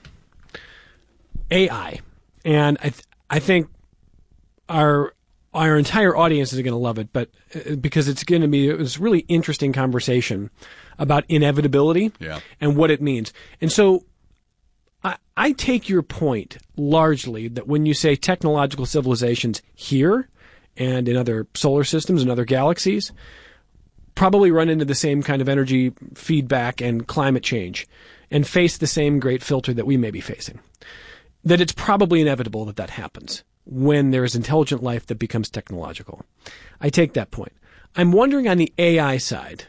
A I. And I th- I think our our entire audience is going to love it, but uh, because it's going to be this really interesting conversation about inevitability yeah. and what it means. And so I, I take your point largely that when you say technological civilizations here and in other solar systems and other galaxies probably run into the same kind of energy feedback and climate change and face the same great filter that we may be facing, that it's probably inevitable that that happens when there is intelligent life that becomes technological. I take that point. I'm wondering on the A I side,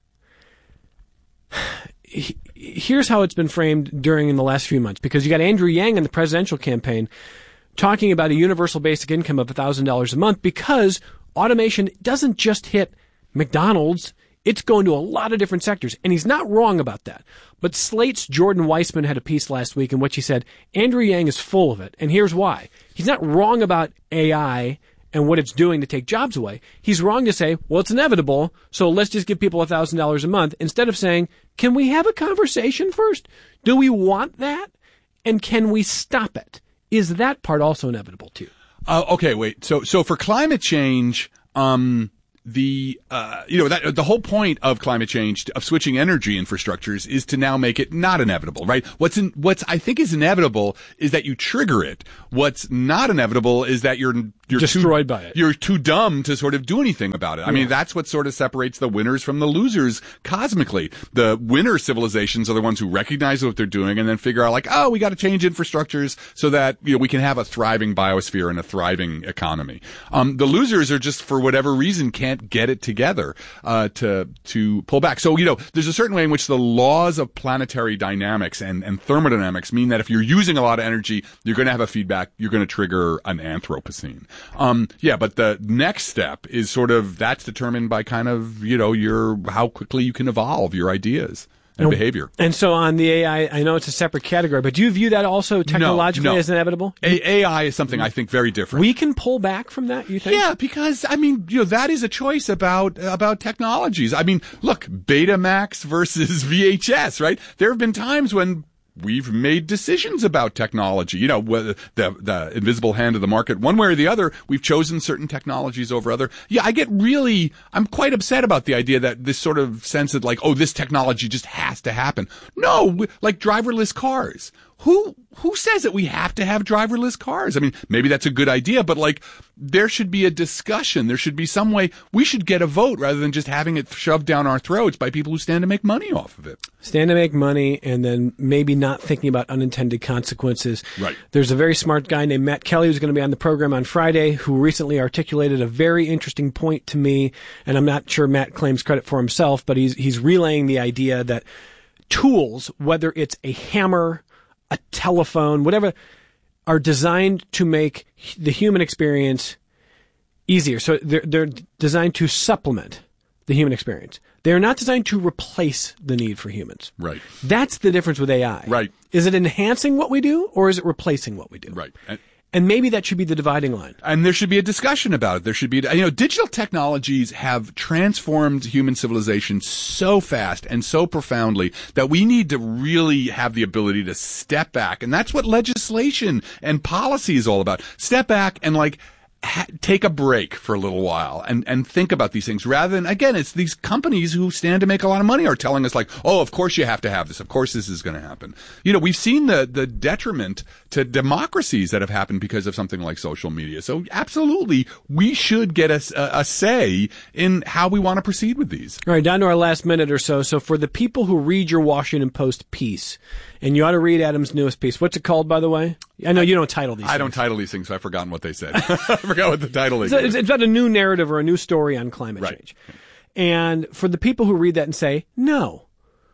here's how it's been framed during in the last few months, because you got Andrew Yang in the presidential campaign talking about a universal basic income of one thousand dollars a month, because automation doesn't just hit McDonald's. It's going to a lot of different sectors, and he's not wrong about that. But Slate's Jordan Weissman had a piece last week in which he said Andrew Yang is full of it, and here's why. He's not wrong about A I and what it's doing to take jobs away. He's wrong to say, well, it's inevitable, so let's just give people one thousand dollars a month, instead of saying, can we have a conversation first? Do we want that? And can we stop it? Is that part also inevitable too? Uh, okay, wait. So, so for climate change, um, the, uh, you know, that, the whole point of climate change, of switching energy infrastructures, is to now make it not inevitable, right? What's in, what's I think is inevitable is that you trigger it. What's not inevitable is that you're, you're destroyed too, by it. You're too dumb to sort of do anything about it. I yeah. mean, that's what sort of separates the winners from the losers cosmically. The winner civilizations are the ones who recognize what they're doing and then figure out, like, oh, we got to change infrastructures so that, you know, we can have a thriving biosphere and a thriving economy. Um, the losers are just, for whatever reason, can't get it together uh to to pull back. So, you know, there's a certain way in which the laws of planetary dynamics and, and thermodynamics mean that if you're using a lot of energy, you're going to have a feedback, you're going to trigger an Anthropocene. Um, yeah, but the next step is sort of, that's determined by kind of, you know, your, how quickly you can evolve your ideas and behavior. And so on the A I, I know it's a separate category, but do you view that also technologically no, no. as inevitable? A- AI is something I think very different. We can pull back from that, you think? Yeah, because, I mean, you know, that is a choice about, about technologies. I mean, look, Betamax versus V H S, right? There have been times when we've made decisions about technology, you know, whether the, the invisible hand of the market, one way or the other, we've chosen certain technologies over other. Yeah, I get really, I'm quite upset about the idea that this sort of sense that, like, oh, this technology just has to happen. No, like driverless cars. Who, who says that we have to have driverless cars? I mean, maybe that's a good idea, but like, there should be a discussion. There should be some way we should get a vote rather than just having it shoved down our throats by people who stand to make money off of it. Stand to make money and then maybe not thinking about unintended consequences. Right. There's a very smart guy named Matt Kelly who's going to be on the program on Friday who recently articulated a very interesting point to me, and I'm not sure Matt claims credit for himself, but he's, he's relaying the idea that tools, whether it's a hammer, a telephone, whatever, are designed to make the human experience easier. So they're, they're designed to supplement the human experience. They're not designed to replace the need for humans. Right. That's the difference with A I. Right. Is it enhancing what we do, or is it replacing what we do? Right. And, and maybe that should be the dividing line. And there should be a discussion about it. There should be, you know, digital technologies have transformed human civilization so fast and so profoundly that we need to really have the ability to step back. And that's what legislation and policy is all about. Step back and, like, Ha- take a break for a little while and, and think about these things rather than, again, it's these companies who stand to make a lot of money are telling us, like, oh, of course you have to have this. Of course this is going to happen. You know, we've seen the, the detriment to democracies that have happened because of something like social media. So absolutely, we should get a, a, a say in how we want to proceed with these. All right, down to our last minute or so. So for the people who read your Washington Post piece, and you ought to read Adam's newest piece. What's it called, by the way? I know you don't title these I things. don't title these things, so I've forgotten what they said. I forgot what the title is. It's, it's about a new narrative or a new story on climate right. change. And for the people who read that and say, no,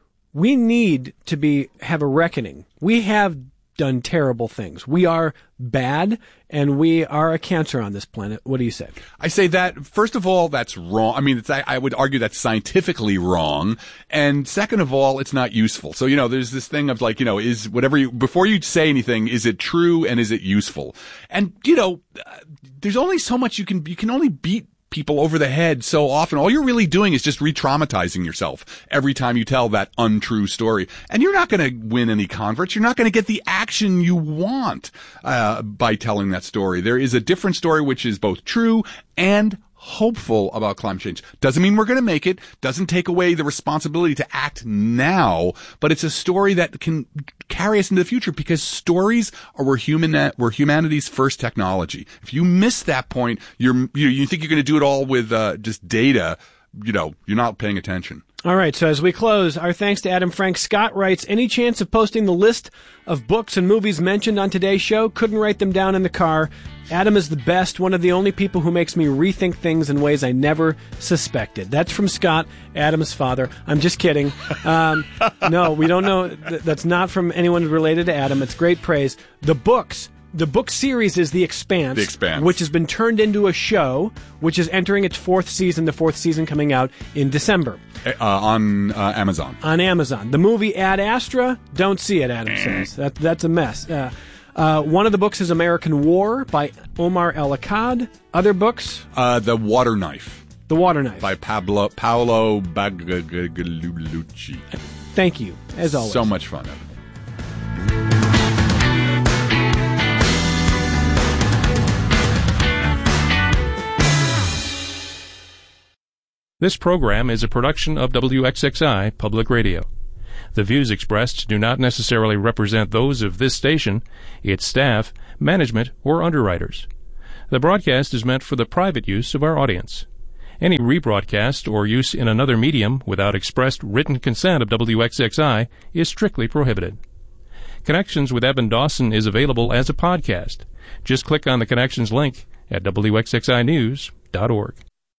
we need to be have a reckoning. We have done terrible things. We are bad, and we are a cancer on this planet. What do you say? I say that, first of all, that's wrong. I mean, it's, I, I would argue that's scientifically wrong. And second of all, it's not useful. So, you know, there's this thing of, like, you know, is whatever you, before you say anything, is it true and is it useful? And, you know, there's only so much you can, you can only beat people over the head so often. All you're really doing is just re-traumatizing yourself every time you tell that untrue story. And you're not going to win any converts. You're not going to get the action you want uh, by telling that story. There is a different story which is both true and hopeful about climate change. Doesn't mean we're going to make it. Doesn't take away the responsibility to act now. But it's a story that can carry us into the future, because stories are were human were humanity's first technology. If you miss that point, you're you, you think you're going to do it all with uh, just data. you know, you're not paying attention. All right, so as we close, our thanks to Adam Frank. Scott writes, any chance of posting the list of books and movies mentioned on today's show? Couldn't write them down in the car. Adam is the best, one of the only people who makes me rethink things in ways I never suspected. That's from Scott, Adam's father. I'm just kidding. Um, no, we don't know. That's not from anyone related to Adam. It's great praise. The books. The book series is The Expanse, The Expanse, which has been turned into a show, which is entering its fourth season, the fourth season coming out in December. Uh, on uh, Amazon. On Amazon. The movie Ad Astra, don't see it, Adam says. That, that's a mess. Uh, uh, one of the books is American War by Omar El-Akkad. Other books? Uh, The Water Knife. The Water Knife. By Pablo, Paolo Bagliolucci. Thank you, as always. So much fun. This program is a production of W X X I Public Radio. The views expressed do not necessarily represent those of this station, its staff, management, or underwriters. The broadcast is meant for the private use of our audience. Any rebroadcast or use in another medium without expressed written consent of W X X I is strictly prohibited. Connections with Evan Dawson is available as a podcast. Just click on the Connections link at W X X I news dot org.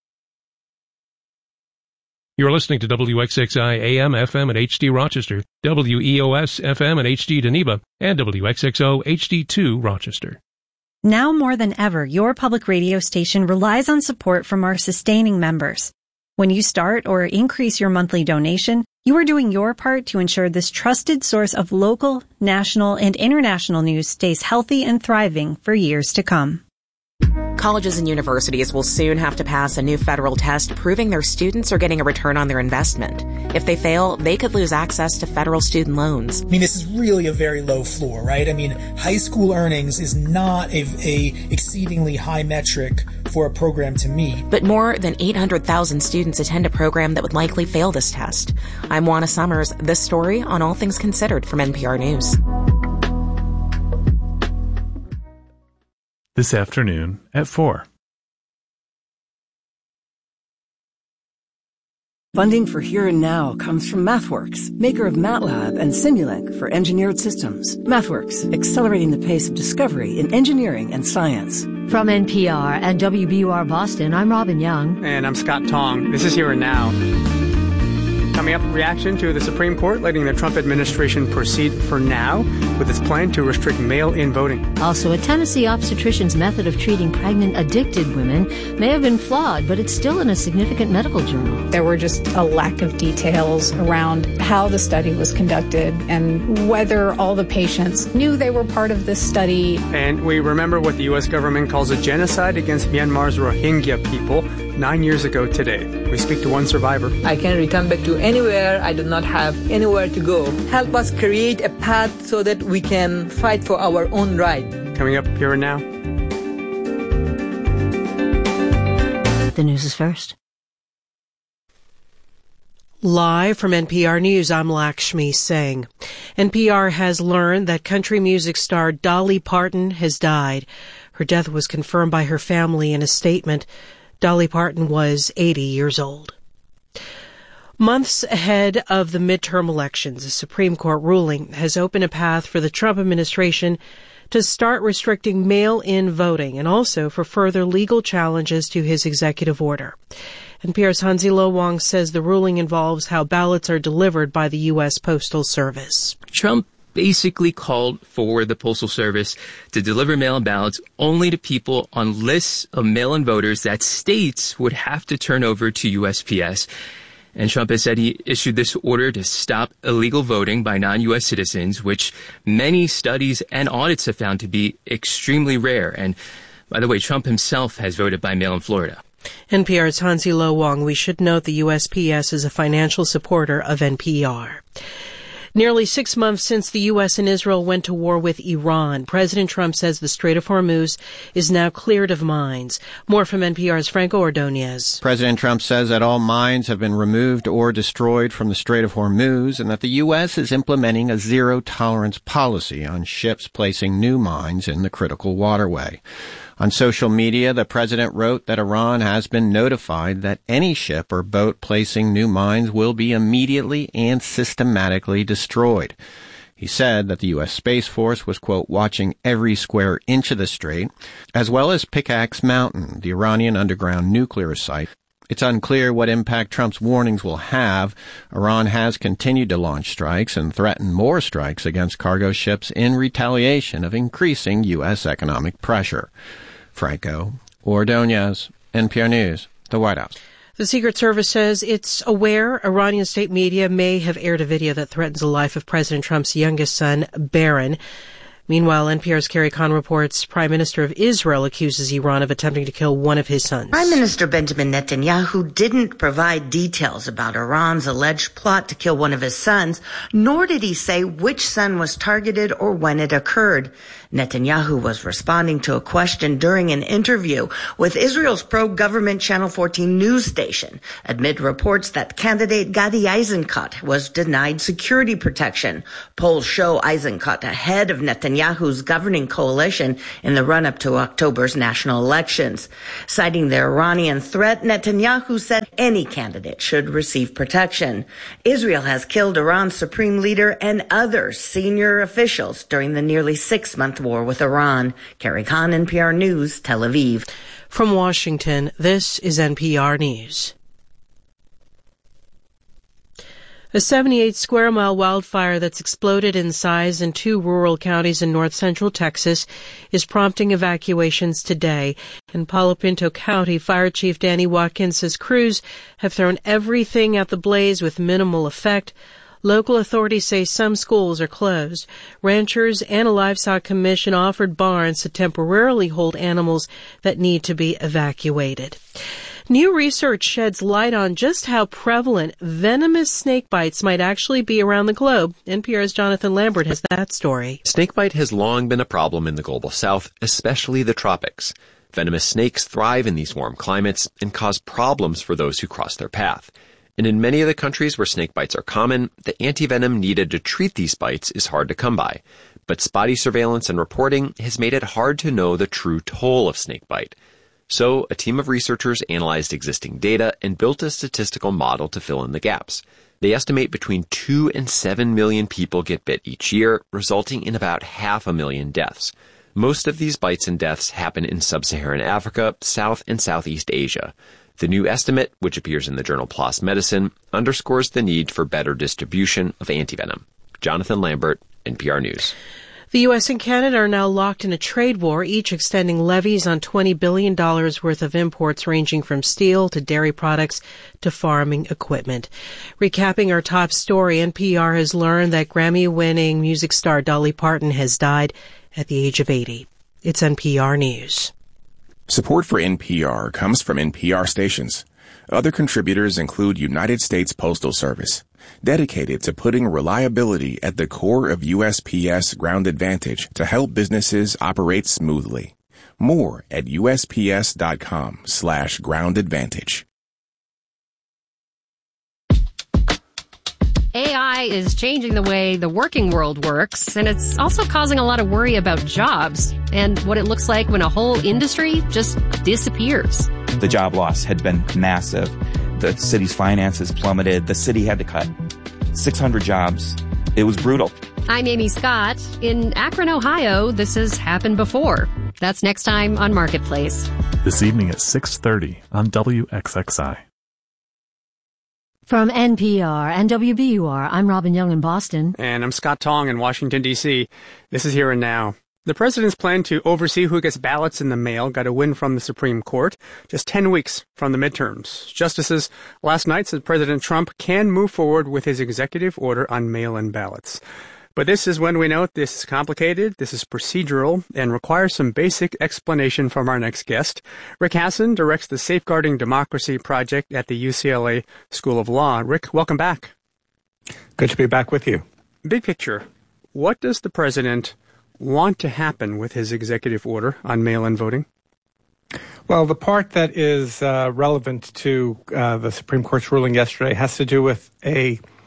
You're listening to W X X I A M, F M at H D Rochester, W E O S F M at H D Geneva, and W X X O H D two Rochester. Now more than ever, your public radio station relies on support from our sustaining members. When you start or increase your monthly donation, you are doing your part to ensure this trusted source of local, national, and international news stays healthy and thriving for years to come. Colleges and universities will soon have to pass a new federal test proving their students are getting a return on their investment. If they fail, they could lose access to federal student loans. I mean, this is really a very low floor, right? I mean, high school earnings is not a, a exceedingly high metric for a program to meet. But more than eight hundred thousand students attend a program that would likely fail this test. I'm Juana Summers. This story on All Things Considered from N P R News. This afternoon at four. Funding for Here and Now comes from MathWorks, maker of MATLAB and Simulink for engineered systems. MathWorks, accelerating the pace of discovery in engineering and science. From N P R and W B U R Boston, I'm Robin Young. And I'm Scott Tong. This is Here and Now. Coming up, reaction to the Supreme Court letting the Trump administration proceed for now with its plan to restrict mail-in voting. Also, a Tennessee obstetrician's method of treating pregnant, addicted women may have been flawed, but it's still in a significant medical journal. There were just a lack of details around how the study was conducted and whether all the patients knew they were part of this study. And we remember what the U S government calls a genocide against Myanmar's Rohingya people nine years ago today. We speak to one survivor. I can return back to anywhere. I do not have anywhere to go. Help us create a path so that we can fight for our own right. Coming up Here and Now. The news is first. Live from N P R News, I'm Lakshmi Singh. N P R has learned that country music star Dolly Parton has died. Her death was confirmed by her family in a statement. Dolly Parton was eighty years old. Months ahead of the midterm elections, a Supreme Court ruling has opened a path for the Trump administration to start restricting mail-in voting and also for further legal challenges to his executive order. N P R's Hansi Lo Wang says the ruling involves how ballots are delivered by the U S Postal Service. Trump basically called for the Postal Service to deliver mail-in ballots only to people on lists of mail-in voters that states would have to turn over to U S P S. And Trump has said he issued this order to stop illegal voting by non-U S citizens, which many studies and audits have found to be extremely rare. And by the way, Trump himself has voted by mail in Florida. N P R's Hansi Lo Wang. We should note the U S P S is a financial supporter of N P R. Nearly six months since the U S and Israel went to war with Iran, President Trump says the Strait of Hormuz is now cleared of mines. More from N P R's Franco Ordonez. President Trump says that all mines have been removed or destroyed from the Strait of Hormuz and that the U S is implementing a zero-tolerance policy on ships placing new mines in the critical waterway. On social media, the president wrote that Iran has been notified that any ship or boat placing new mines will be immediately and systematically destroyed. He said that the U S. Space Force was, quote, watching every square inch of the strait, as well as Pickaxe Mountain, the Iranian underground nuclear site. It's unclear what impact Trump's warnings will have. Iran has continued to launch strikes and threaten more strikes against cargo ships in retaliation of increasing U S economic pressure. Franco Ordonez, N P R News, the White House. The Secret Service says it's aware Iranian state media may have aired a video that threatens the life of President Trump's youngest son, Barron. Meanwhile, N P R's Carrie Kahn reports Prime Minister of Israel accuses Iran of attempting to kill one of his sons. Prime Minister Benjamin Netanyahu didn't provide details about Iran's alleged plot to kill one of his sons, nor did he say which son was targeted or when it occurred. Netanyahu was responding to a question during an interview with Israel's pro-government Channel fourteen news station amid reports that candidate Gadi Eisenkot was denied security protection. Polls show Eisenkot ahead of Netanyahu's governing coalition in the run-up to October's national elections. Citing the Iranian threat, Netanyahu said any candidate should receive protection. Israel has killed Iran's supreme leader and other senior officials during the nearly six-month war with Iran. Carrie Kahn, N P R News, Tel Aviv. From Washington, this is N P R News. A seventy-eight square mile wildfire that's exploded in size in two rural counties in north central Texas is prompting evacuations today. In Palo Pinto County, Fire Chief Danny Watkins says crews have thrown everything at the blaze with minimal effect. Local authorities say some schools are closed. Ranchers and a livestock commission offered barns to temporarily hold animals that need to be evacuated. New research sheds light on just how prevalent venomous snake bites might actually be around the globe. N P R's Jonathan Lambert has that story. Snakebite has long been a problem in the global south, especially the tropics. Venomous snakes thrive in these warm climates and cause problems for those who cross their path. And in many of the countries where snake bites are common, the antivenom needed to treat these bites is hard to come by. But spotty surveillance and reporting has made it hard to know the true toll of snakebite. So, a team of researchers analyzed existing data and built a statistical model to fill in the gaps. They estimate between two and seven million people get bit each year, resulting in about half a million deaths. Most of these bites and deaths happen in sub-Saharan Africa, South and Southeast Asia. The new estimate, which appears in the journal PLOS Medicine, underscores the need for better distribution of antivenom. Jonathan Lambert, N P R News. The U S and Canada are now locked in a trade war, each extending levies on twenty billion dollars worth of imports ranging from steel to dairy products to farming equipment. Recapping our top story, N P R has learned that Grammy-winning music star Dolly Parton has died at the age of eighty. It's N P R News. Support for N P R comes from N P R stations. Other contributors include United States Postal Service, dedicated to putting reliability at the core of U S P S Ground Advantage to help businesses operate smoothly. More at usps.com slash ground advantage. A I is changing the way the working world works, and it's also causing a lot of worry about jobs and what it looks like when a whole industry just disappears. The job loss had been massive. The city's finances plummeted. The city had to cut six hundred jobs. It was brutal. I'm Amy Scott. In Akron, Ohio, this has happened before. That's next time on Marketplace. This evening at six thirty on W X X I. From N P R and W B U R, I'm Robin Young in Boston. And I'm Scott Tong in Washington, D C This is Here and Now. The president's plan to oversee who gets ballots in the mail got a win from the Supreme Court just ten weeks from the midterms. Justices last night said President Trump can move forward with his executive order on mail-in ballots. But this is when we note this is complicated, this is procedural, and requires some basic explanation from our next guest. Rick Hasen directs the Safeguarding Democracy Project at the U C L A School of Law. Rick, welcome back. Good to be back with you. Big picture, what does the president want to happen with his executive order on mail-in voting? Well, the part that is uh, relevant to uh, the Supreme Court's ruling yesterday has to do with a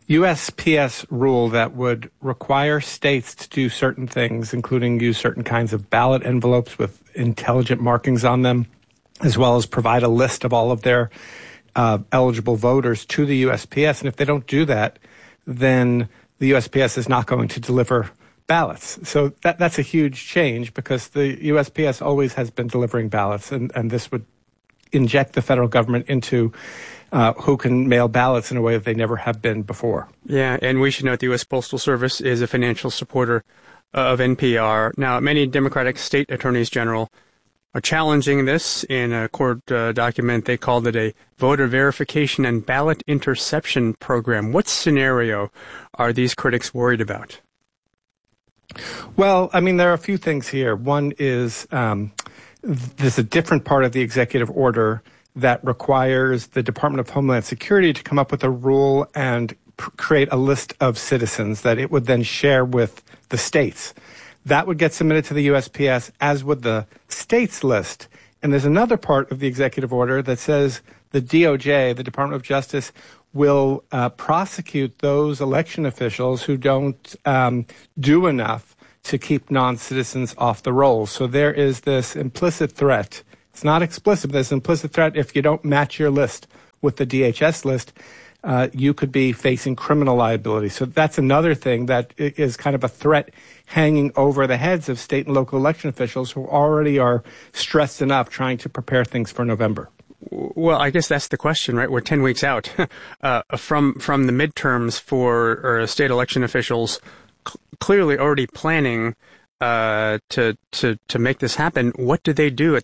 U S P S rule that would require states to do certain things, including use certain kinds of ballot envelopes with intelligent markings on them, as well as provide a list of all of their uh, eligible voters to the U S P S. And if they don't do that, then the U S P S is not going to deliver ballots. So that that's a huge change, because the U S P S always has been delivering ballots, and, and this would inject the federal government into uh, who can mail ballots in a way that they never have been before. Yeah, and we should note the U S Postal Service is a financial supporter of N P R. Now, many Democratic state attorneys general are challenging this. In a court uh, document, they called it a voter verification and ballot interception program. What scenario are these critics worried about? Well, I mean, there are a few things here. One is um, there's a different part of the executive order that requires the Department of Homeland Security to come up with a rule and pr- create a list of citizens that it would then share with the states. That would get submitted to the U S P S, as would the states list. And there's another part of the executive order that says the D O J, the Department of Justice, will uh, prosecute those election officials who don't um, do enough to keep non-citizens off the rolls. So there is this implicit threat. It's not explicit, but there's an implicit threat. If you don't match your list with the D H S list, uh, you could be facing criminal liability. So that's another thing that is kind of a threat hanging over the heads of state and local election officials who already are stressed enough trying to prepare things for November. Well, I guess that's the question, right? We're ten weeks out uh, from from the midterms for uh, state election officials, cl- clearly already planning uh, to to to make this happen. What do they do at